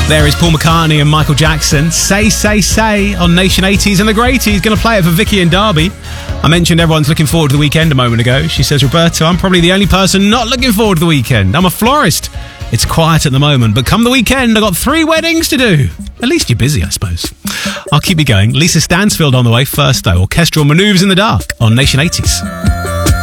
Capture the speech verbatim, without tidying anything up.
There is Paul McCartney and Michael Jackson. Say, Say, Say on Nation eighties. And the Greaties going to play it for Vicky and Derby. I mentioned everyone's looking forward to the weekend a moment ago. She says, Roberto, I'm probably the only person not looking forward to the weekend. I'm a florist. It's quiet at the moment, but come the weekend, I've got three weddings to do. At least you're busy, I suppose. I'll keep you going. Lisa Stansfield on the way first, though. Orchestral Manoeuvres in the Dark on Nation eighties.